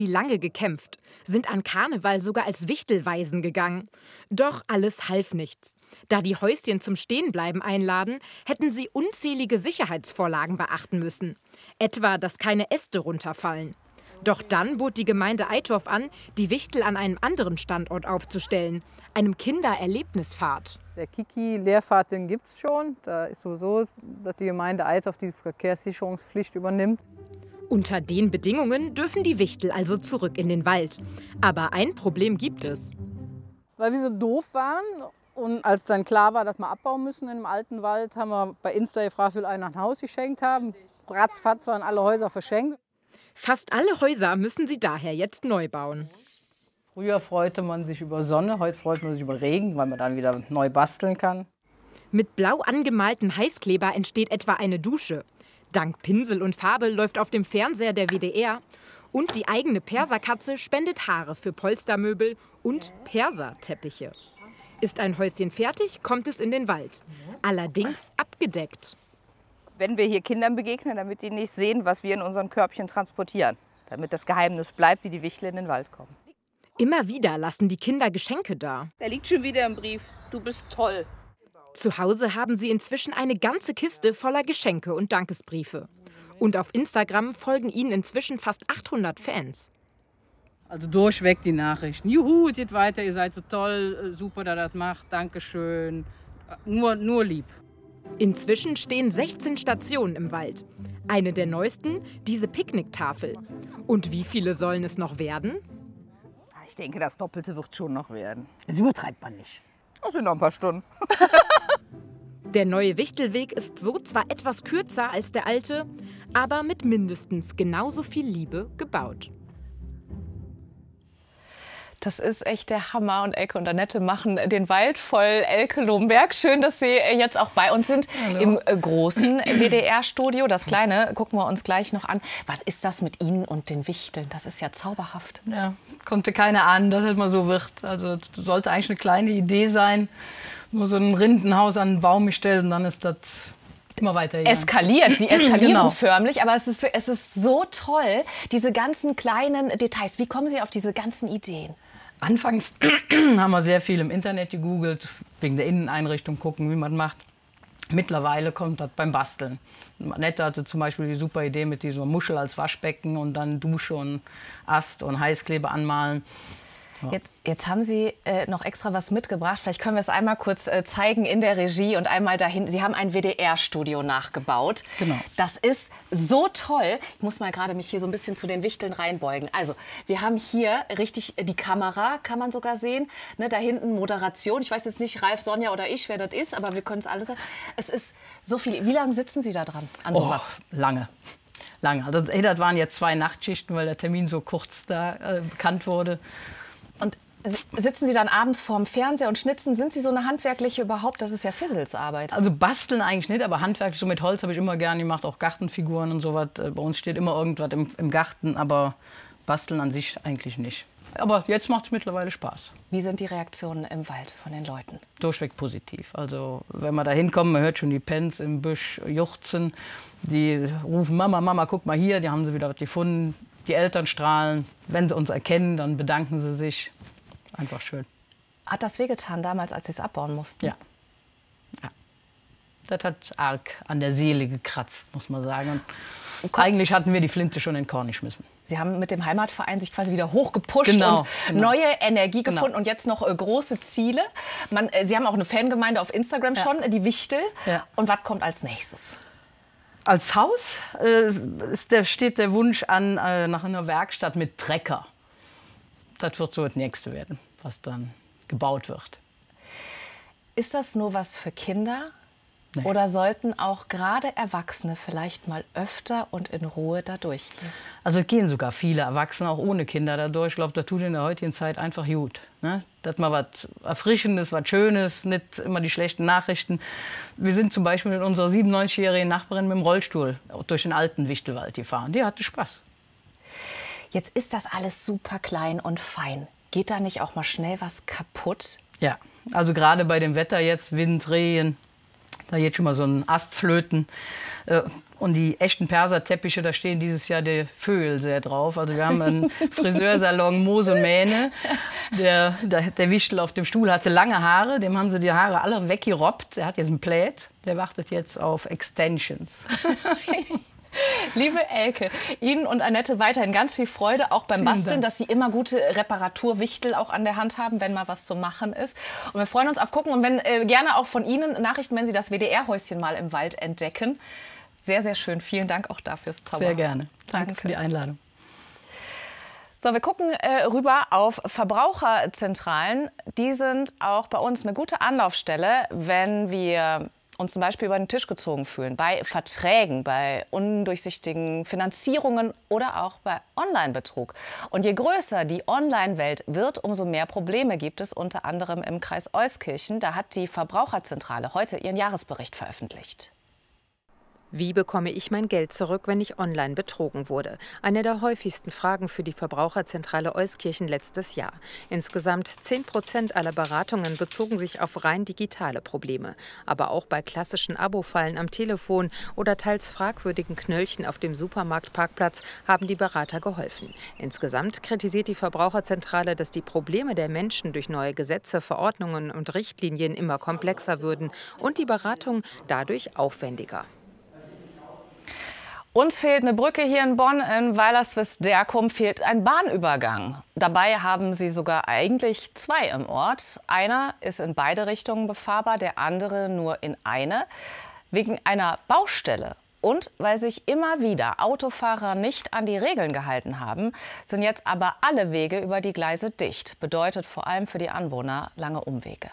lange gekämpft, sind an Karneval sogar als Wichtelwaisen gegangen. Doch alles half nichts. Da die Häuschen zum Stehenbleiben einladen, hätten sie unzählige Sicherheitsvorlagen beachten müssen. Etwa, dass keine Äste runterfallen. Doch dann bot die Gemeinde Eitorf an, die Wichtel an einem anderen Standort aufzustellen, einem Kindererlebnispfad. Der Kiki-Lehrpfad, den gibt es schon. Da ist so, dass die Gemeinde Eitorf die Verkehrssicherungspflicht übernimmt. Unter den Bedingungen dürfen die Wichtel also zurück in den Wald. Aber ein Problem gibt es. Weil wir so doof waren und als dann klar war, dass wir abbauen müssen in dem alten Wald, haben wir bei Insta gefragt, will einer ein Haus geschenkt haben. Ratzfatz waren alle Häuser verschenkt. Fast alle Häuser müssen sie daher jetzt neu bauen. Früher freute man sich über Sonne, heute freut man sich über Regen, weil man dann wieder neu basteln kann. Mit blau angemaltem Heißkleber entsteht etwa eine Dusche. Dank Pinsel und Farbe läuft auf dem Fernseher der WDR. Und die eigene Perserkatze spendet Haare für Polstermöbel und Perserteppiche. Ist ein Häuschen fertig, kommt es in den Wald. Allerdings abgedeckt. Wenn wir hier Kindern begegnen, damit die nicht sehen, was wir in unseren Körbchen transportieren. Damit das Geheimnis bleibt, wie die Wichtel in den Wald kommen. Immer wieder lassen die Kinder Geschenke da. Da liegt schon wieder ein Brief. Du bist toll. Zu Hause haben sie inzwischen eine ganze Kiste voller Geschenke und Dankesbriefe. Und auf Instagram folgen ihnen inzwischen fast 800 Fans. Also durchweg die Nachrichten. Juhu, es geht weiter, ihr seid so toll, super, dass ihr das macht, Dankeschön. Nur lieb. Inzwischen stehen 16 Stationen im Wald. Eine der neuesten, diese Picknicktafel. Und wie viele sollen es noch werden? Ich denke, das Doppelte wird schon noch werden. Das übertreibt man nicht. Das sind noch ein paar Stunden. Der neue Wichtelweg ist so zwar etwas kürzer als der alte, aber mit mindestens genauso viel Liebe gebaut. Das ist echt der Hammer. Und Elke und Annette machen den Wald voll. Elke Lomberg, schön, dass Sie jetzt auch bei uns sind. Hallo. Im großen WDR-Studio. Das kleine gucken wir uns gleich noch an. Was ist das mit Ihnen und den Wichteln? Das ist ja zauberhaft. Ja, konnte keiner ahnen, dass es mal so wird. Also sollte eigentlich eine kleine Idee sein. Nur so ein Rindenhaus an einen Baum gestellt und dann ist das immer weiter eskaliert. Sie eskalieren genau. Förmlich, aber es ist so toll, diese ganzen kleinen Details. Wie kommen Sie auf diese ganzen Ideen? Anfangs haben wir sehr viel im Internet gegoogelt, wegen der Inneneinrichtung gucken, wie man macht. Mittlerweile kommt das beim Basteln. Annette hatte zum Beispiel die super Idee mit dieser Muschel als Waschbecken und dann Dusche und Ast und Heißkleber anmalen. Ja. Jetzt haben Sie noch extra was mitgebracht. Vielleicht können wir es einmal kurz zeigen in der Regie und einmal dahin. Sie haben ein WDR-Studio nachgebaut. Genau. Das ist so toll. Ich muss mal gerade mich hier so ein bisschen zu den Wichteln reinbeugen. Also, wir haben hier richtig die Kamera, kann man sogar sehen. Ne, da hinten Moderation. Ich weiß jetzt nicht, Ralf, Sonja oder ich, wer das ist, aber wir können es alle sagen. Es ist so viel. Wie lange sitzen Sie da dran an sowas? Lange. Also, das waren jetzt 2 Nachtschichten, weil der Termin so kurz da bekannt wurde. Und sitzen Sie dann abends vorm Fernseher und schnitzen? Sind Sie so eine handwerkliche überhaupt? Das ist ja Fizzelsarbeit. Also basteln eigentlich nicht, aber handwerklich so mit Holz habe ich immer gerne gemacht, auch Gartenfiguren und sowas. Bei uns steht immer irgendwas im Garten, aber basteln an sich eigentlich nicht. Aber jetzt macht es mittlerweile Spaß. Wie sind die Reaktionen im Wald von den Leuten? Durchweg positiv. Also wenn wir da hinkommen, man hört schon die Pens im Büsch juchzen. Die rufen, Mama, Mama, guck mal hier, die haben sie wieder was gefunden. Die Eltern strahlen. Wenn sie uns erkennen, dann bedanken sie sich. Einfach schön. Hat das wehgetan damals, als Sie es abbauen mussten? Ja. Das hat arg an der Seele gekratzt, muss man sagen. Und eigentlich hatten wir die Flinte schon in den Korn geschmissen. Sie haben mit dem Heimatverein sich quasi wieder hochgepusht und neue Energie gefunden und jetzt noch große Ziele. Sie haben auch eine Fangemeinde auf Instagram schon, die Wichtel. Ja. Und was kommt als nächstes? Als Haus steht der Wunsch an nach einer Werkstatt mit Trecker. Das wird so das Nächste werden, was dann gebaut wird. Ist das nur was für Kinder? Nee. Oder sollten auch gerade Erwachsene vielleicht mal öfter und in Ruhe da durchgehen? Also es gehen sogar viele Erwachsene, auch ohne Kinder, da durch. Ich glaube, das tut in der heutigen Zeit einfach gut. Ne? Dass mal was Erfrischendes, was Schönes, nicht immer die schlechten Nachrichten. Wir sind zum Beispiel mit unserer 97-jährigen Nachbarin mit dem Rollstuhl durch den alten Wichtelwald gefahren. Die hatte Spaß. Jetzt ist das alles super klein und fein. Geht da nicht auch mal schnell was kaputt? Ja, also gerade bei dem Wetter jetzt, Wind, Regen, Da jetzt schon mal so ein Astflöten. Und die echten Perserteppiche, da stehen dieses Jahr die Vögel sehr drauf. Also wir haben einen Friseursalon Moos und Mähne. Der Wichtel auf dem Stuhl hatte lange Haare, dem haben sie die Haare alle weggerobbt. Der hat jetzt einen Plaid, der wartet jetzt auf Extensions. Liebe Elke, Ihnen und Annette weiterhin ganz viel Freude, auch beim Basteln, dass Sie immer gute Reparaturwichtel auch an der Hand haben, wenn mal was zu machen ist. Und wir freuen uns auf Gucken und wenn gerne auch von Ihnen Nachrichten, wenn Sie das WDR-Häuschen mal im Wald entdecken. Sehr, sehr schön. Vielen Dank auch dafür. Sehr gerne. Danke für die Einladung. So, wir gucken rüber auf Verbraucherzentralen. Die sind auch bei uns eine gute Anlaufstelle, wenn wir uns zum Beispiel über den Tisch gezogen fühlen, bei Verträgen, bei undurchsichtigen Finanzierungen oder auch bei Online-Betrug. Und je größer die Online-Welt wird, umso mehr Probleme gibt es, unter anderem im Kreis Euskirchen. Da hat die Verbraucherzentrale heute ihren Jahresbericht veröffentlicht. Wie bekomme ich mein Geld zurück, wenn ich online betrogen wurde? Eine der häufigsten Fragen für die Verbraucherzentrale Euskirchen letztes Jahr. Insgesamt 10% aller Beratungen bezogen sich auf rein digitale Probleme. Aber auch bei klassischen Abo-Fallen am Telefon oder teils fragwürdigen Knöllchen auf dem Supermarktparkplatz haben die Berater geholfen. Insgesamt kritisiert die Verbraucherzentrale, dass die Probleme der Menschen durch neue Gesetze, Verordnungen und Richtlinien immer komplexer würden und die Beratung dadurch aufwendiger. Uns fehlt eine Brücke hier in Bonn. In Weilerswist-Derkum fehlt ein Bahnübergang. Dabei haben sie sogar eigentlich zwei im Ort. Einer ist in beide Richtungen befahrbar, der andere nur in eine. Wegen einer Baustelle und weil sich immer wieder Autofahrer nicht an die Regeln gehalten haben, sind jetzt aber alle Wege über die Gleise dicht. Bedeutet vor allem für die Anwohner lange Umwege.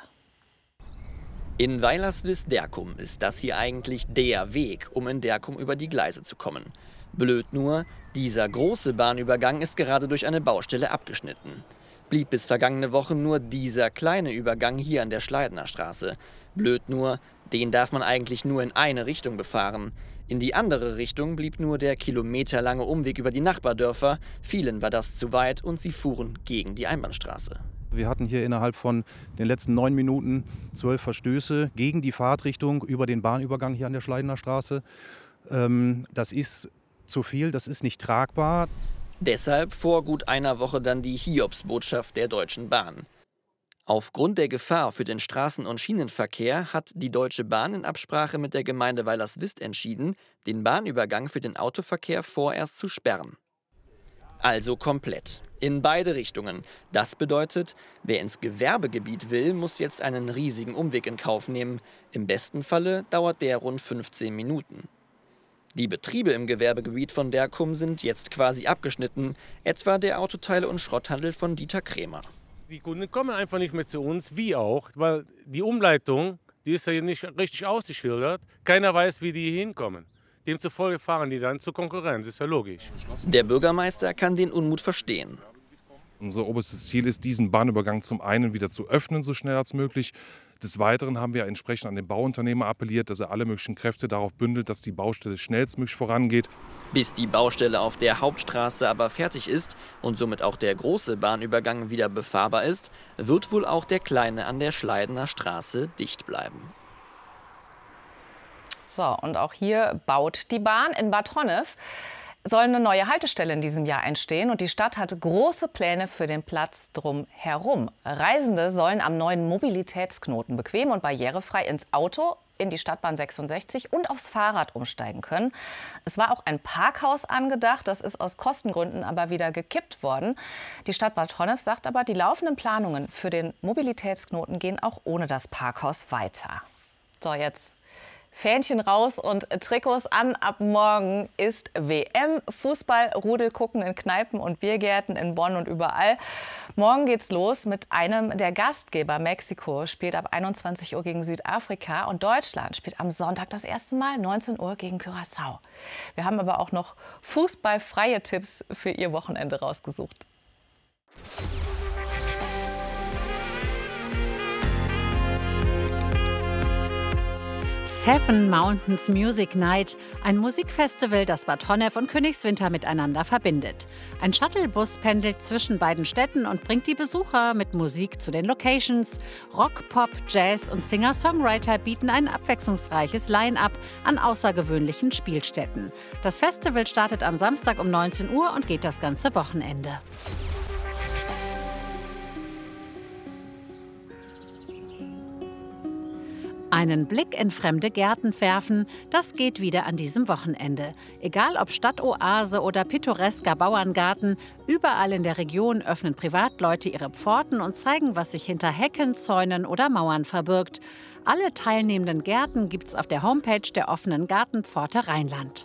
In Weilerswist-Derkum ist das hier eigentlich der Weg, um in Derkum über die Gleise zu kommen. Blöd nur, dieser große Bahnübergang ist gerade durch eine Baustelle abgeschnitten. Blieb bis vergangene Woche nur dieser kleine Übergang hier an der Schleidener Straße. Blöd nur, den darf man eigentlich nur in eine Richtung befahren. In die andere Richtung blieb nur der kilometerlange Umweg über die Nachbardörfer. Vielen war das zu weit und sie fuhren gegen die Einbahnstraße. Wir hatten hier innerhalb von den letzten 9 Minuten 12 Verstöße gegen die Fahrtrichtung über den Bahnübergang hier an der Schleidener Straße. Das ist zu viel, das ist nicht tragbar. Deshalb vor gut einer Woche dann die Hiobsbotschaft der Deutschen Bahn. Aufgrund der Gefahr für den Straßen- und Schienenverkehr hat die Deutsche Bahn in Absprache mit der Gemeinde Weilerswist entschieden, den Bahnübergang für den Autoverkehr vorerst zu sperren. Also komplett. In beide Richtungen. Das bedeutet, wer ins Gewerbegebiet will, muss jetzt einen riesigen Umweg in Kauf nehmen. Im besten Falle dauert der rund 15 Minuten. Die Betriebe im Gewerbegebiet von Derkum sind jetzt quasi abgeschnitten, etwa der Autoteile- und Schrotthandel von Dieter Krämer. Die Kunden kommen einfach nicht mehr zu uns, wie auch, weil die Umleitung, die ist ja hier nicht richtig ausgeschildert. Keiner weiß, wie die hier hinkommen. Demzufolge fahren die dann zur Konkurrenz, ist ja logisch. Der Bürgermeister kann den Unmut verstehen. Unser oberstes Ziel ist, diesen Bahnübergang zum einen wieder zu öffnen, so schnell als möglich. Des Weiteren haben wir entsprechend an den Bauunternehmer appelliert, dass er alle möglichen Kräfte darauf bündelt, dass die Baustelle schnellstmöglich vorangeht. Bis die Baustelle auf der Hauptstraße aber fertig ist und somit auch der große Bahnübergang wieder befahrbar ist, wird wohl auch der kleine an der Schleidener Straße dicht bleiben. So, und auch hier baut die Bahn. In Bad Honnef soll eine neue Haltestelle in diesem Jahr entstehen und die Stadt hat große Pläne für den Platz drumherum. Reisende sollen am neuen Mobilitätsknoten bequem und barrierefrei ins Auto, in die Stadtbahn 66 und aufs Fahrrad umsteigen können. Es war auch ein Parkhaus angedacht, das ist aus Kostengründen aber wieder gekippt worden. Die Stadt Bad Honnef sagt aber, die laufenden Planungen für den Mobilitätsknoten gehen auch ohne das Parkhaus weiter. So, jetzt Fähnchen raus und Trikots an. Ab morgen ist WM. Fußball, Rudel gucken in Kneipen und Biergärten in Bonn und überall. Morgen geht's los mit einem der Gastgeber. Mexiko spielt ab 21 Uhr gegen Südafrika und Deutschland spielt am Sonntag das erste Mal 19 Uhr gegen Curaçao. Wir haben aber auch noch fußballfreie Tipps für Ihr Wochenende rausgesucht. Seven Mountains Music Night, ein Musikfestival, das Bad Honnef und Königswinter miteinander verbindet. Ein Shuttlebus pendelt zwischen beiden Städten und bringt die Besucher mit Musik zu den Locations. Rock, Pop, Jazz und Singer-Songwriter bieten ein abwechslungsreiches Line-up an außergewöhnlichen Spielstätten. Das Festival startet am Samstag um 19 Uhr und geht das ganze Wochenende. Einen Blick in fremde Gärten werfen, das geht wieder an diesem Wochenende. Egal ob Stadtoase oder pittoresker Bauerngarten, überall in der Region öffnen Privatleute ihre Pforten und zeigen, was sich hinter Hecken, Zäunen oder Mauern verbirgt. Alle teilnehmenden Gärten gibt's auf der Homepage der offenen Gartenpforte Rheinland.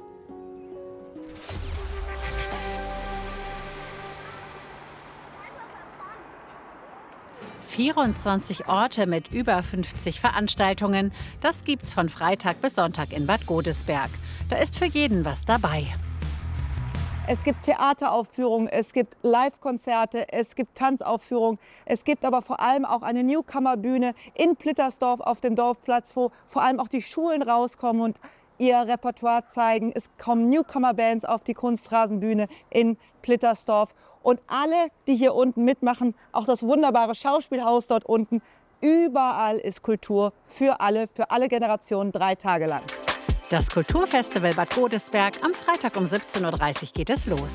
– 24 Orte mit über 50 Veranstaltungen. Das gibt's von Freitag bis Sonntag in Bad Godesberg. Da ist für jeden was dabei. Es gibt Theateraufführungen, es gibt Live-Konzerte, es gibt Tanzaufführungen. Es gibt aber vor allem auch eine Newcomer-Bühne in Plittersdorf auf dem Dorfplatz, wo vor allem auch die Schulen rauskommen und ihr Repertoire zeigen. Es kommen Newcomer-Bands auf die Kunstrasenbühne in Plittersdorf. Und alle, die hier unten mitmachen, auch das wunderbare Schauspielhaus dort unten, überall ist Kultur für alle Generationen 3 Tage lang. Das Kulturfestival Bad Godesberg, am Freitag um 17:30 Uhr geht es los.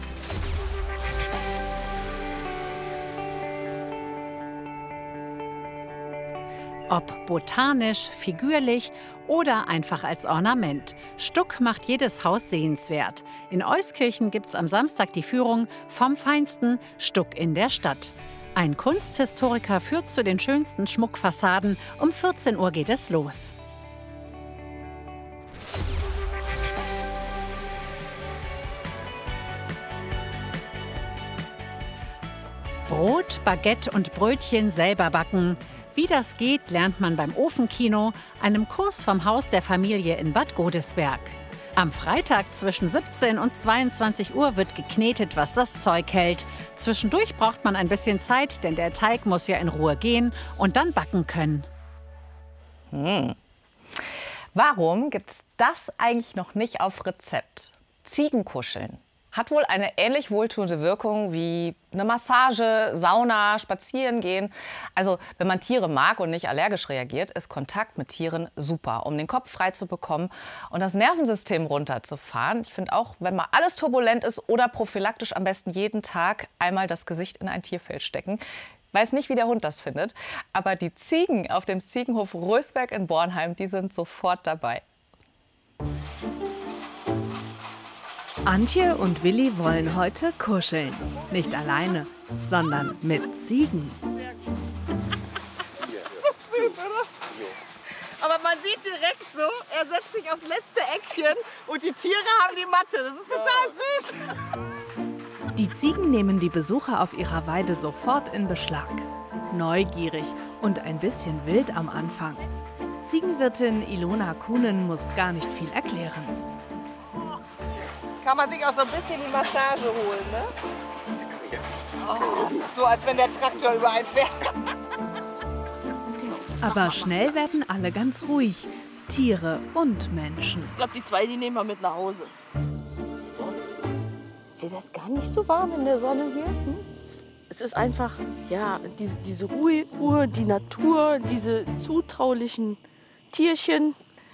Ob botanisch, figürlich oder einfach als Ornament. Stuck macht jedes Haus sehenswert. In Euskirchen gibt's am Samstag die Führung vom feinsten Stuck in der Stadt. Ein Kunsthistoriker führt zu den schönsten Schmuckfassaden. Um 14 Uhr geht es los. Brot, Baguette und Brötchen selber backen. Wie das geht, lernt man beim Ofenkino, einem Kurs vom Haus der Familie in Bad Godesberg. Am Freitag zwischen 17 und 22 Uhr wird geknetet, was das Zeug hält. Zwischendurch braucht man ein bisschen Zeit, denn der Teig muss ja in Ruhe gehen und dann backen können. Warum gibt's das eigentlich noch nicht auf Rezept? Ziegenkuscheln. Hat wohl eine ähnlich wohltuende Wirkung wie eine Massage, Sauna, Spazierengehen. Also wenn man Tiere mag und nicht allergisch reagiert, ist Kontakt mit Tieren super, um den Kopf frei zu bekommen und das Nervensystem runterzufahren. Ich finde auch, wenn mal alles turbulent ist oder prophylaktisch am besten jeden Tag einmal das Gesicht in ein Tierfell stecken. Weiß nicht, wie der Hund das findet, aber die Ziegen auf dem Ziegenhof Rösberg in Bornheim, die sind sofort dabei. Antje und Willi wollen heute kuscheln. Nicht alleine, sondern mit Ziegen. Das ist süß, oder? Aber man sieht direkt so, er setzt sich aufs letzte Eckchen und die Tiere haben die Matte. Das ist total süß. Die Ziegen nehmen die Besucher auf ihrer Weide sofort in Beschlag. Neugierig und ein bisschen wild am Anfang. Ziegenwirtin Ilona Kuhnen muss gar nicht viel erklären. Kann man sich auch so ein bisschen die Massage holen, ne? Oh, so als wenn der Traktor über einen fährt. Aber schnell werden alle ganz ruhig. Tiere und Menschen. Ich glaube, die 2, die nehmen wir mit nach Hause. Ist dir das gar nicht so warm in der Sonne hier? Es ist einfach, ja, diese Ruhe, die Natur, diese zutraulichen Tierchen.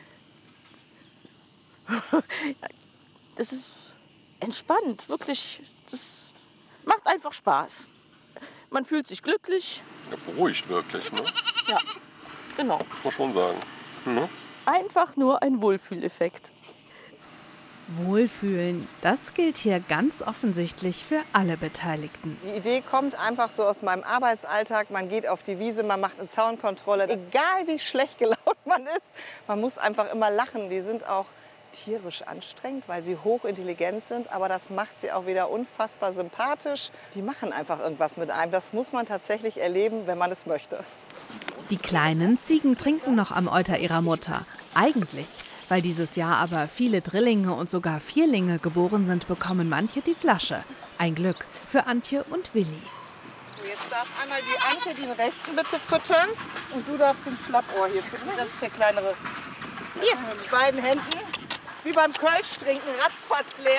Das ist entspannt, wirklich. Das macht einfach Spaß. Man fühlt sich glücklich. Ja, beruhigt wirklich, ne? Ja, genau. Muss man schon sagen. Ne? Einfach nur ein Wohlfühleffekt. Wohlfühlen, das gilt hier ganz offensichtlich für alle Beteiligten. Die Idee kommt einfach so aus meinem Arbeitsalltag. Man geht auf die Wiese, man macht eine Zaunkontrolle. Egal wie schlecht gelaunt man ist, man muss einfach immer lachen. Die sind auch tierisch anstrengend, weil sie hochintelligent sind, aber das macht sie auch wieder unfassbar sympathisch. Die machen einfach irgendwas mit einem. Das muss man tatsächlich erleben, wenn man es möchte. Die kleinen Ziegen trinken noch am Euter ihrer Mutter. Eigentlich, weil dieses Jahr aber viele Drillinge und sogar Vierlinge geboren sind, bekommen manche die Flasche. Ein Glück für Antje und Willi. Jetzt darf einmal die Antje den rechten bitte füttern und du darfst den Schlappohr hier füttern. Das ist der kleinere Hier, mit beiden Händen. Wie beim Kölsch trinken, ratzfatz leer.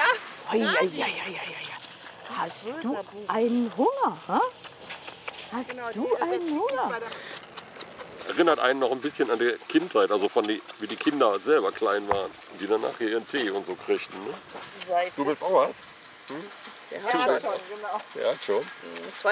Hast du einen Hunger? Ha? Hast du einen Hunger? Erinnert einen noch ein bisschen an die Kindheit, also wie die Kinder selber klein waren. Und die dann nachher ihren Tee und so kriegten. Ne? Du willst auch was? Hm? Ja, schon, genau. Ja, schon.